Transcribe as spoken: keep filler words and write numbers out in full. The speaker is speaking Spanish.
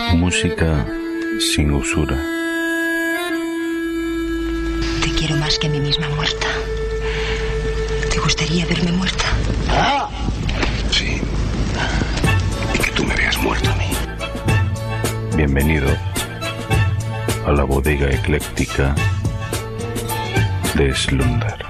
Música sin usura. Te quiero más que a mí misma muerta. ¿Te gustaría verme muerta? ¡Ah! Sí. Y que tú me veas muerto a mí. Bienvenido a la bodega ecléctica de Slunder.